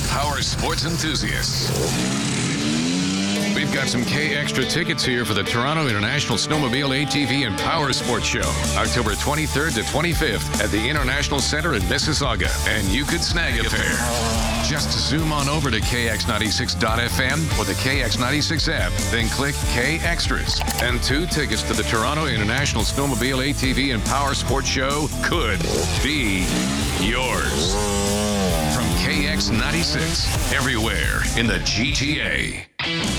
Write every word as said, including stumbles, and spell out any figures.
power sports enthusiasts. We've got some K Extra tickets here for the Toronto International Snowmobile, A T V, and Power Sports Show, October twenty-third to twenty-fifth at the International Center in Mississauga, and you could snag a pair. Just zoom on over to K X ninety-six dot F M or the K X ninety-six app, then click K Extras, and two tickets to the Toronto International Snowmobile, A T V, and Power Sports Show could be yours. From K X ninety-six, everywhere in the G T A.